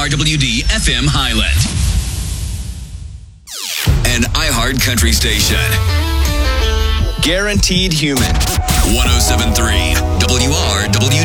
WRWD FM Highland. An iHeart Country station. Guaranteed Human. 107.3 WRWD.